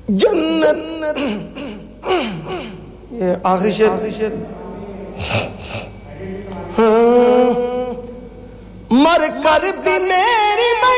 जन्नत ये आखिरी शेर मर कर भी मेरी